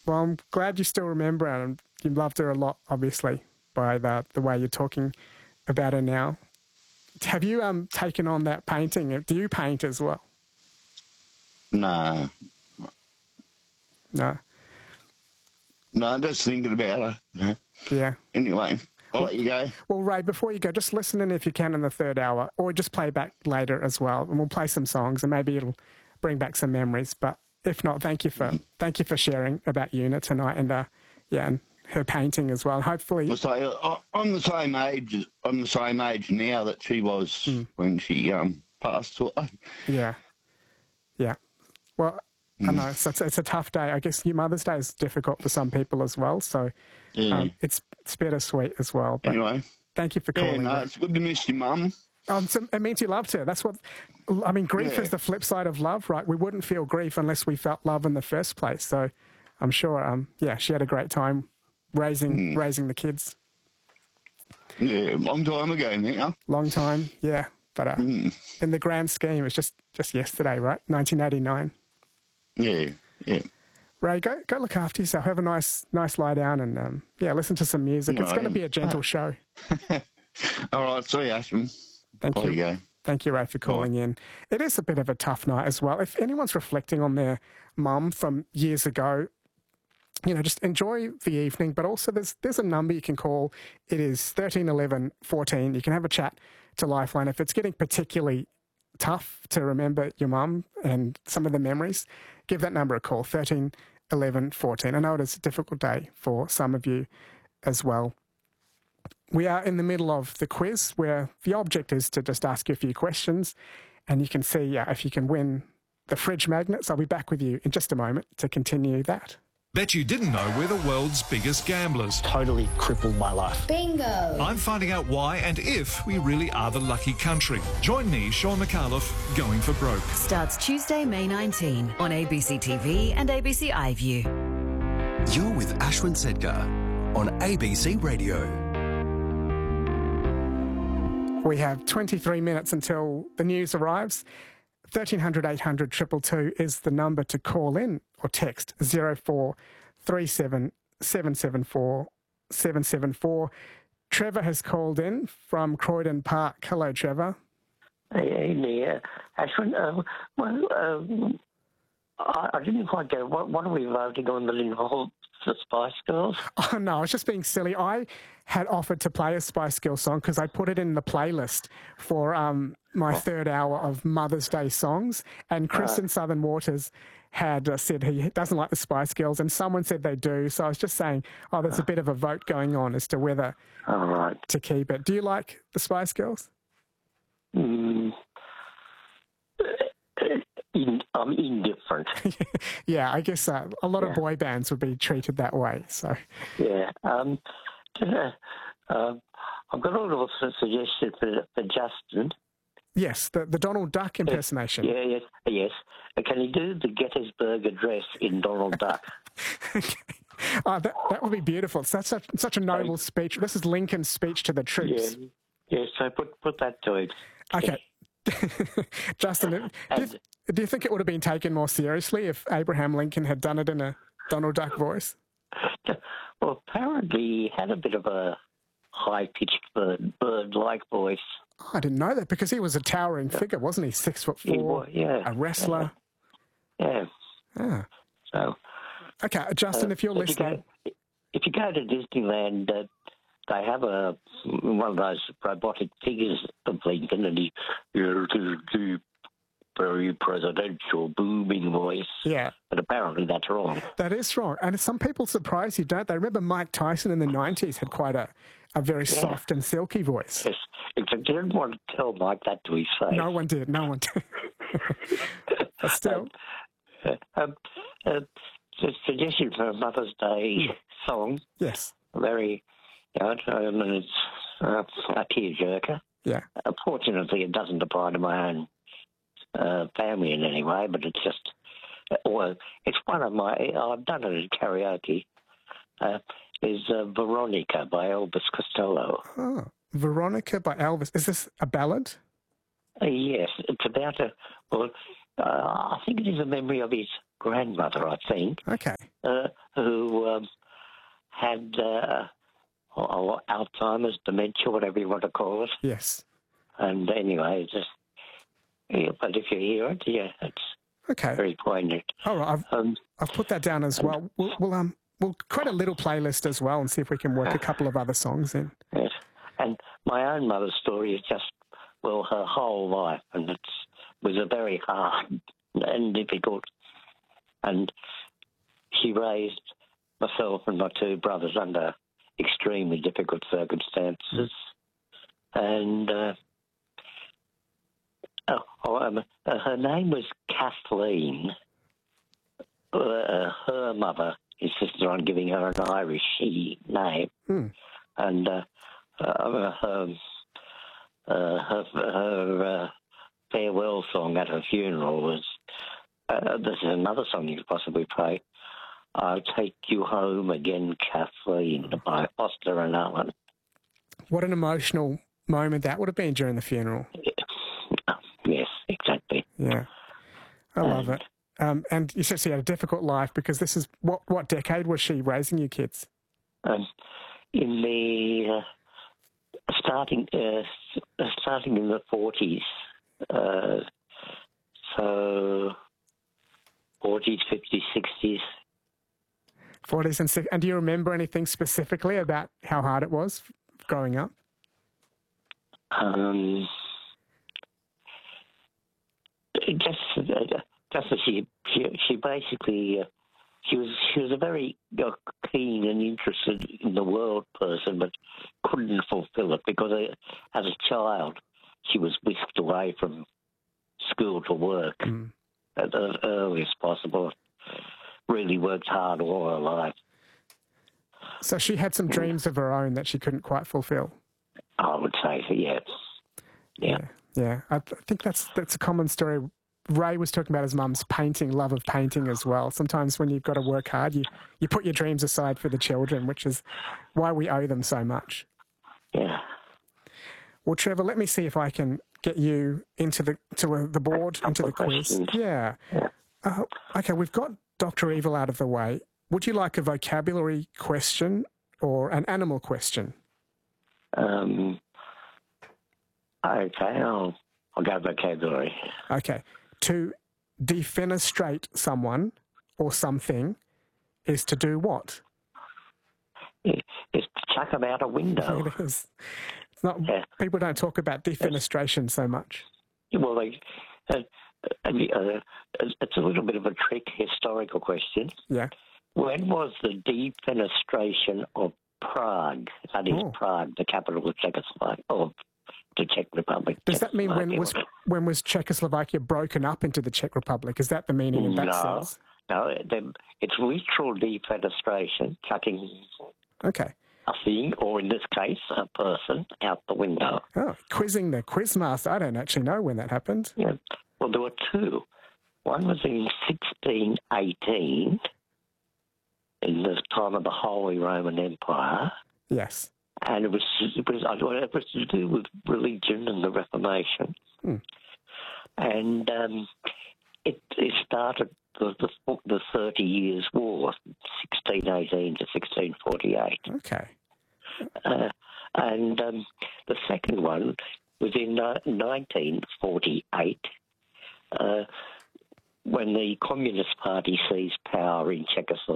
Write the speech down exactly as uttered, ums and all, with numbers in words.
Well, I'm glad you still remember her, and you loved her a lot, obviously, by the the way you're talking about her now. Have you um taken on that painting? Do you paint as well? No. No. No, I'm just thinking about her. Yeah. Yeah. Anyway, I'll well, let you go. Well, Ray, before you go, just listen in if you can in the third hour, or just play back later as well, and we'll play some songs, and maybe it'll bring back some memories. But if not, thank you for mm. thank you for sharing about Una tonight, and uh, yeah, and her painting as well. Hopefully, so I'm the same age. I'm the same age now that she was mm. when she um passed away. Yeah. Yeah. Well. I know, it's, it's a tough day. I guess your Mother's Day is difficult for some people as well, so yeah. um, it's it's bittersweet as well. But anyway, thank you for calling. Yeah, no, it's good to miss your mum. Um, so it means you loved her. That's what, I mean, grief yeah. is the flip side of love, right? We wouldn't feel grief unless we felt love in the first place. So I'm sure, um, yeah, she had a great time raising mm. raising the kids. Yeah, long time ago now. Long time, yeah. But uh, mm. in the grand scheme, it's just, just yesterday, right? nineteen eighty-nine. Yeah, yeah. Ray, go go look after yourself. Have a nice nice lie down and, um, yeah, listen to some music. No, it's going to be a gentle show. All right, see you, Ashton. Thank Bye you. you Thank you, Ray, for calling Bye. in. It is a bit of a tough night as well. If anyone's reflecting on their mum from years ago, you know, just enjoy the evening, but also there's there's a number you can call. It is thirteen eleven fourteen. You can have a chat to Lifeline. If it's getting particularly tough to remember your mum and some of the memories, give that number a call, thirteen eleven fourteen. I know it is a difficult day for some of you as well. We are in the middle of the quiz where the object is to just ask you a few questions, and you can see uh, if you can win the fridge magnets. I'll be back with you in just a moment to continue that. Bet you didn't know we're the world's biggest gamblers. Totally crippled my life. Bingo! I'm finding out why and if we really are the lucky country. Join me, Sean McAuliffe, Going for Broke. Starts Tuesday, May nineteenth on A B C T V and A B C iView. You're with Ashwin Sedgar on A B C Radio. We have twenty-three minutes until the news arrives. thirteen hundred eight hundred two two two is the number to call in or text zero four three seven seven seven four seven seven four. Trevor has called in from Croydon Park. Hello, Trevor. Hey, Nia. Ashwin, uh, well, um, I, I didn't quite get it. What, what are we voting on the Lindholm, the Spice Girls? Oh, no, I was just being silly. I had offered to play a Spice Girls song because I put it in the playlist for um, my third hour of Mother's Day songs, and Chris uh, in Southern Waters had uh, said he doesn't like the Spice Girls, and someone said they do. So I was just saying, oh, there's a bit of a vote going on as to whether all right. to keep it. Do you like the Spice Girls? Mm, in, I'm indifferent. Yeah, I guess uh, a lot yeah. of boy bands would be treated that way. So yeah. Um, uh, uh, I've got a little suggestion for, for Justin. Yes, the, the Donald Duck impersonation. Yeah, yes, yes. Can he do the Gettysburg Address in Donald Duck? Okay. Oh, that, that would be beautiful. It's such, such a noble speech. This is Lincoln's speech to the troops. Yeah, yeah so put, put that to it. Okay. Justin, do you, do you think it would have been taken more seriously if Abraham Lincoln had done it in a Donald Duck voice? Well, apparently he had a bit of a high-pitched bird, bird-like voice. Oh, I didn't know that because he was a towering figure, wasn't he? Six foot four, was, yeah, a wrestler. Yeah. yeah. So. Okay, Justin, uh, if you're if listening, you go, if you go to Disneyland, uh, they have a one of those robotic figures of Lincoln, and he the very presidential booming voice. Yeah. But apparently that's wrong. That is wrong. And some people surprise you, don't they? Remember Mike Tyson in the nineties had quite a, a very yeah. soft and silky voice. Yes. I didn't want to tell Mike that to his face. No one did. No one did. But still. Um, um, uh, the suggestion for a Mother's Day song. Yes. Very, you know, and it's uh, a tearjerker. Yeah. Uh, fortunately, it doesn't apply to my own uh, family in any way, but it's just, uh, well, it's one of my, I've done it at karaoke, uh, is uh, Veronica by Elvis Costello. Oh, Veronica by Elvis. Is this a ballad? Uh, yes, it's about a, well, uh, I think it is a memory of his grandmother, I think. Okay. Uh, who had uh, or Alzheimer's, dementia, whatever you want to call it. Yes. And anyway, it's just, yeah, but if you hear it, yeah, it's Okay. very poignant. All right. I've, Um, I've put that down as well. We'll, we'll, um, we'll create a little playlist as well and see if we can work a couple of other songs in. yes. And my own mother's story is just, well, her whole life, and it was a very hard and difficult. And she raised myself and my two brothers under extremely difficult circumstances. And uh, oh, um, uh, her name was Kathleen. Uh, her mother insisted on giving her an Irish name. Hmm. And uh, uh, her, uh, her, her uh, farewell song at her funeral was, uh, this is another song you could possibly play, I'll Take You Home Again, Kathleen, by Foster and Allen. What an emotional moment that would have been during the funeral. Yes, exactly. Yeah. I love And- it. Um, and you said she had a difficult life because this is, what, what decade was she raising you kids? Um, in the uh, starting uh, s- starting in the forties, uh, so forties, fifties, sixties. forties and sixties. And do you remember anything specifically about how hard it was growing up? Um, just, uh, just as she, she, she basically, uh, she was, she was a very uh, keen and interested in the world person, but couldn't fulfil it because uh, as a child, she was whisked away from school to work Mm. at the earliest possible. Really worked hard all her life. So she had some dreams of her own that she couldn't quite fulfill. I would say, so, yes. Yeah. Yeah. I th- I think that's that's a common story. Ray was talking about his mum's painting, love of painting as well. Sometimes when you've got to work hard, you, you put your dreams aside for the children, which is why we owe them so much. Yeah. Well, Trevor, let me see if I can get you into the to uh, the board, into the of quiz. questions. Yeah. Yeah. Uh, okay, we've got Doctor Evil out of the way. Would you like a vocabulary question or an animal question? Um, okay, I'll, I'll go vocabulary. Okay. To defenestrate someone or something is to do what? It's to chuck them out a window. It is. It's not, Yeah. people don't talk about defenestration so much. Well, they, uh, uh, uh, it's a little bit of a trick historical question. Yeah. When was the defenestration of Prague? That is Oh. Prague, the capital of Czechoslovakia, or the Czech Republic. Does that mean when Czechoslovakia, was whatever. when was Czechoslovakia broken up into the Czech Republic? Is that the meaning in that No. sense? No, the- it's literal defenestration, chucking Okay. a thing, or in this case, a person, out the window. Oh, quizzing the quizmaster. I don't actually know when that happened. Yeah. Well, there were two. One was in sixteen eighteen, in the time of the Holy Roman Empire, Yes. and it was it was it was to do with religion and the Reformation, Hmm. and um, it, it started the, the the Thirty Years' War, sixteen eighteen to sixteen forty-eight. Okay. Uh, and um, the second one was in uh, nineteen forty-eight, uh, when the Communist Party seized power in Czechoslovakia.